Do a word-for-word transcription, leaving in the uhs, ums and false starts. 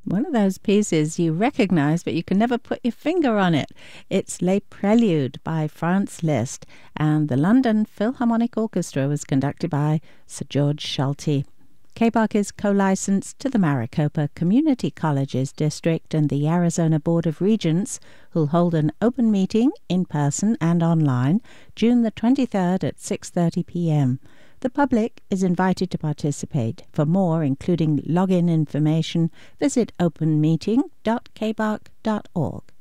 One of those pieces you recognize, but you can never put your finger on it. It's Les Préludes by Franz Liszt, and the London Philharmonic Orchestra was conducted by Sir George Solti. K B A C is co-licensed to the Maricopa Community Colleges District and the Arizona Board of Regents, who'll hold an open meeting in person and online June the twenty-third at six thirty p m The public is invited to participate. For more, including login information, visit open meeting dot k b a c dot org.